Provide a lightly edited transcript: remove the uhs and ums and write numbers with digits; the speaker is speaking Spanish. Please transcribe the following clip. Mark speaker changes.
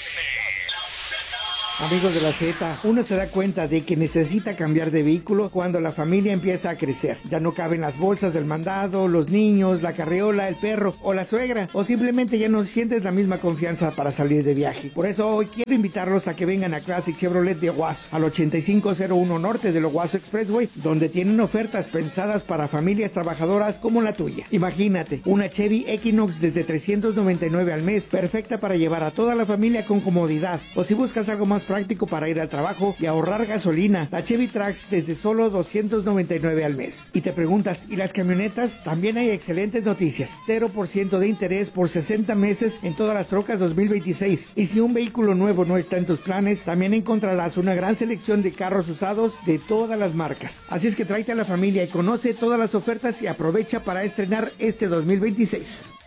Speaker 1: Amigos de la Z, uno se da cuenta de que necesita cambiar de vehículo cuando la familia empieza a crecer. Ya no caben las bolsas del mandado, los niños, la carriola, el perro o la suegra, o simplemente ya no sientes la misma confianza para salir de viaje. Por eso hoy quiero invitarlos a que vengan a Classic Chevrolet de Owasso, al 8501 norte del Owasso Expressway, donde tienen ofertas pensadas para familias trabajadoras como la tuya. Imagínate, una Chevy Equinox desde $399 al mes, perfecta para llevar a toda la familia con comodidad. O si buscas algo más práctico para ir al trabajo y ahorrar gasolina, la Chevy Trax desde solo $299 al mes. Y te preguntas, ¿y las camionetas? También hay excelentes noticias. 0% de interés por 60 meses en todas las trocas 2026. Y si un vehículo nuevo no está en tus planes, también encontrarás una gran selección de carros usados de todas las marcas. Así es que tráete a la familia y conoce todas las ofertas y aprovecha para estrenar este 2026.